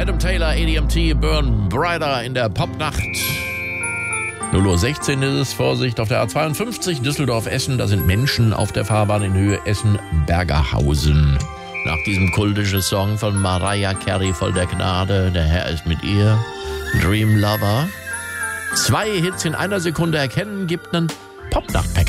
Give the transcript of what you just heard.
Adam Taylor, ADMT, Burn Brighter in der Popnacht. 0:16 Uhr ist es, Vorsicht auf der A52, Düsseldorf-Essen. Da sind Menschen auf der Fahrbahn in Höhe Essen-Bergerhausen. Nach diesem kultischen Song von Mariah Carey, voll der Gnade, der Herr ist mit ihr, Dream Lover. 2 Hits in einer Sekunde erkennen, gibt einen Popnacht-Paket.